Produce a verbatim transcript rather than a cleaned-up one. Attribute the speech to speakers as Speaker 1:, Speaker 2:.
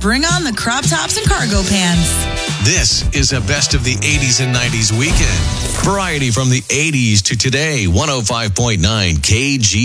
Speaker 1: bring on the crop tops and cargo pants.
Speaker 2: This is a best of the eighties and nineties weekend. Variety from the eighties to today, one oh five point nine K G.